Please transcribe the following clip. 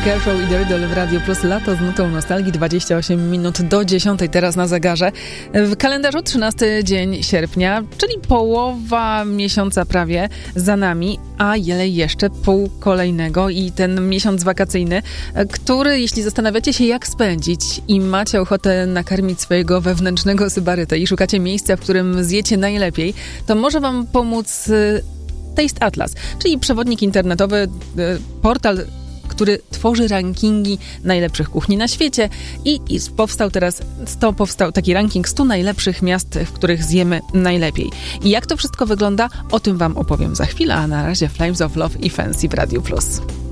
Kershaw i The Riddle w Radio Plus. Lato z nutą nostalgii, 28 minut do 10 teraz na zegarze. W kalendarzu 13 dzień sierpnia, czyli połowa miesiąca prawie za nami, a jeszcze pół kolejnego i ten miesiąc wakacyjny, który, jeśli zastanawiacie się, jak spędzić i macie ochotę nakarmić swojego wewnętrznego sybarytę i szukacie miejsca, w którym zjecie najlepiej, to może wam pomóc Taste Atlas, czyli przewodnik internetowy, portal, który tworzy rankingi najlepszych kuchni na świecie i powstał taki ranking 100 najlepszych miast, w których zjemy najlepiej. I jak to wszystko wygląda, o tym wam opowiem za chwilę, a na razie Flames of Love i Fancy w Radiu Plus.